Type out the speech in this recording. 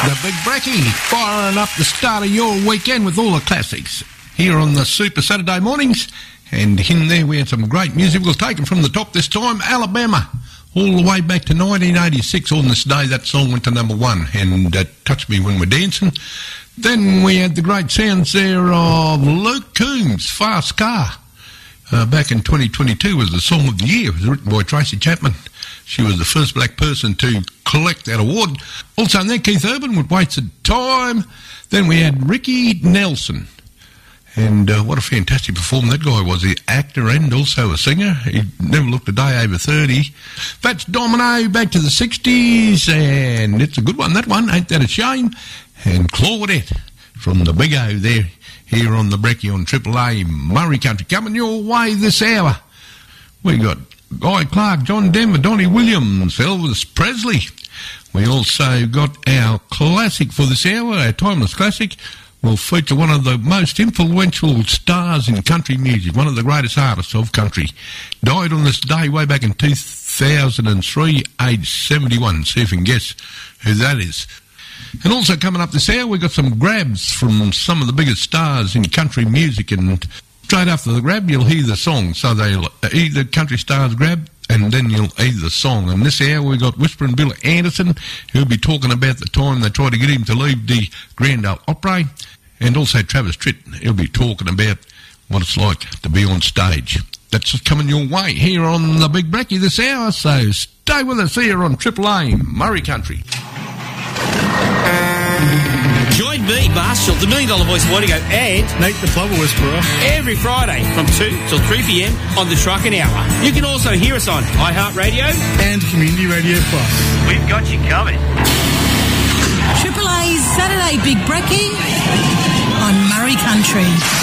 The Big Brekkie, firing up the start of your weekend with all the classics here on the Super Saturday mornings. And in there we had some great music. We'll take them from the top this time. Alabama, all the way back to 1986. On this day, that song went to number one, and Touch Me When We're Dancing. Then we had the great sounds there of Luke Combs, Fast Car. Back in 2022 was the Song of the Year. It was written by Tracy Chapman. She was the first black person to collect that award. Also, then Keith Urban with Wasted Time. Then we had Ricky Nelson. And what a fantastic performer that guy was. The actor and also a singer. He never looked a day over 30. Fats Domino back to the 60s. And it's a good one, that one. Ain't that a shame? And Claudette from the Big O there. Here on the Brekkie on Triple A, Murray Country. Coming your way this hour. We got Guy Clark, John Denver, Donnie Williams, Elvis Presley. We also got our classic for this hour, our timeless classic. Will feature one of the most influential stars in country music, one of the greatest artists of country. Died on this day way back in 2003, age 71. See if you can guess who that is. And also coming up this hour, we've got some grabs from some of the biggest stars in country music, and straight after the grab, you'll hear the song. So they'll either country stars grab, and then you'll hear the song. And this hour, we've got Whispering Bill Anderson, who'll be talking about the time they tried to get him to leave the Grand Ole Opry, and also Travis Tritt. He'll be talking about what it's like to be on stage. That's coming your way here on the Big Brekkie this hour, so stay with us here on Triple A, Murray Country. Join me, Marshall, the $1 Million Voice Wardigo, and Nate the Plumber Whisperer every Friday from 2 till 3 p.m. on the Truckin' Hour. You can also hear us on iHeartRadio and Community Radio Plus. We've got you covered. Triple A's Saturday Big Brekkie on Murray Country.